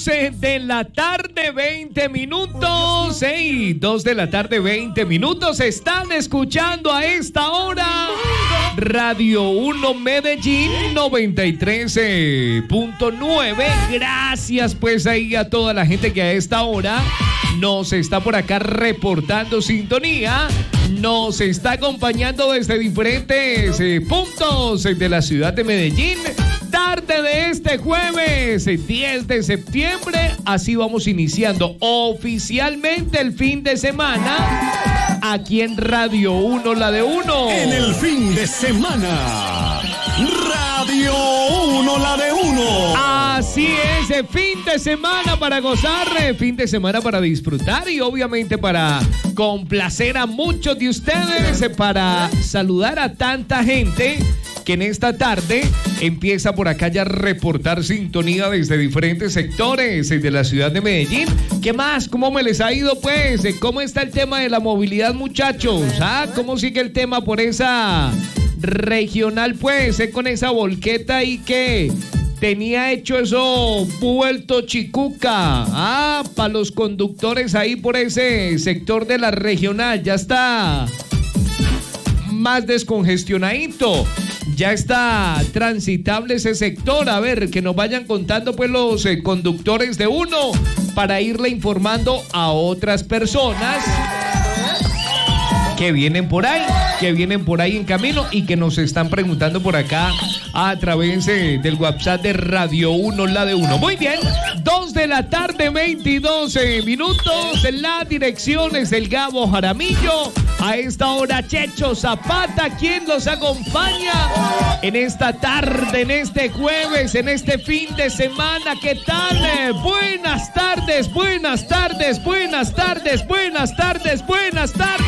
12 de la tarde, 20 minutos. Hey, 2 de la tarde, 20 minutos. Están escuchando a esta hora Radio 1 Medellín 93.9. Gracias pues ahí a toda la gente que a esta hora nos está por acá reportando sintonía. Nos está acompañando desde diferentes puntos de la ciudad de Medellín. Tarde de este jueves 10 de septiembre, así vamos iniciando oficialmente el fin de semana aquí en Radio 1, la de 1. En el fin de semana, Radio 1, la de 1. Así es, fin de semana para gozar, fin de semana para disfrutar y obviamente para complacer a muchos de ustedes, para saludar a tanta gente que en esta tarde empieza por acá ya a reportar sintonía desde diferentes sectores de la ciudad de Medellín. ¿Qué más? ¿Cómo me les ha ido pues? ¿Cómo está el tema de la movilidad, muchachos? ¿Cómo sigue el tema por esa regional pues? Con esa volqueta ahí que tenía hecho eso vuelto chicuca. Para los conductores ahí por ese sector de la regional. Ya está más descongestionadito. Ya está transitable ese sector. A ver, que nos vayan contando pues los conductores de uno para irle informando a otras personas que vienen por ahí en camino y que nos están preguntando por acá a través del WhatsApp de Radio 1, la de 1. Muy bien, 2 de la tarde, 22 minutos. La dirección es del Gabo Jaramillo. A esta hora, Checho Zapata, quien los acompaña en esta tarde, en este jueves, en este fin de semana. ¿Qué tal? Buenas tardes, buenas tardes, buenas tardes, buenas tardes, buenas tardes.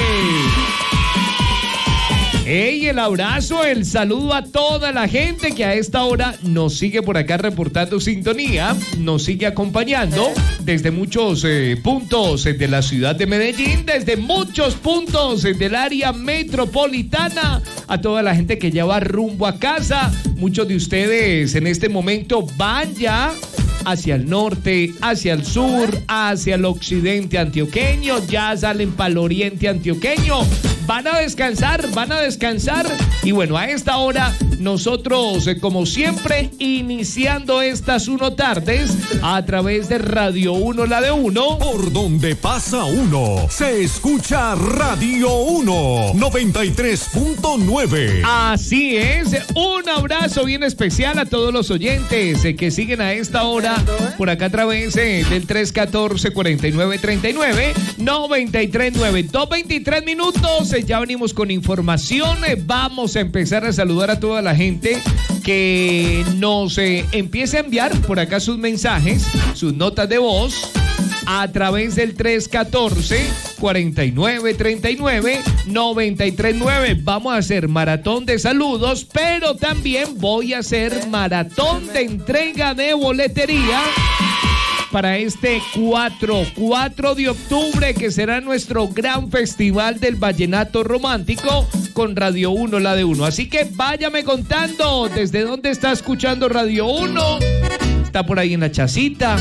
Hey, el abrazo, el saludo a toda la gente que a esta hora nos sigue por acá reportando sintonía, nos sigue acompañando desde muchos puntos de la ciudad de Medellín, desde muchos puntos del área metropolitana, a toda la gente que ya va rumbo a casa. Muchos de ustedes en este momento van ya hacia el norte, hacia el sur, hacia el occidente antioqueño, ya salen para el oriente antioqueño. Van a descansar y bueno, a esta hora nosotros como siempre iniciando estas 1 tardes a través de Radio 1, la de 1. Por donde pasa uno, se escucha Radio 1 93.9. Así es, un abrazo bien especial a todos los oyentes que siguen a esta hora por acá a través del 314-4939 939. 2:23 minutos. Ya venimos con información. Vamos a empezar a saludar a toda la gente que nos empiece a enviar por acá sus mensajes, sus notas de voz a través del 314-4939 939. Vamos a hacer maratón de saludos, pero también voy a hacer maratón de entrega de boletería para este 4 de octubre, que será nuestro gran festival del vallenato romántico con Radio 1, la de 1. Así que váyame contando desde dónde está escuchando Radio 1. Está por ahí en la chacita.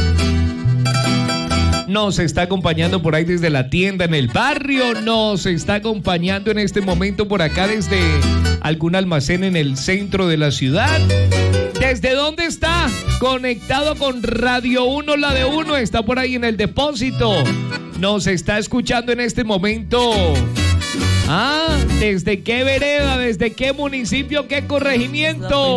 Nos está acompañando por ahí desde la tienda en el barrio. Nos está acompañando en este momento por acá desde algún almacén en el centro de la ciudad. ¿Desde dónde está? Conectado con Radio 1, la de 1. Está por ahí en el depósito. Nos está escuchando en este momento. ¿Desde qué vereda? ¿Desde qué municipio? ¿Qué corregimiento?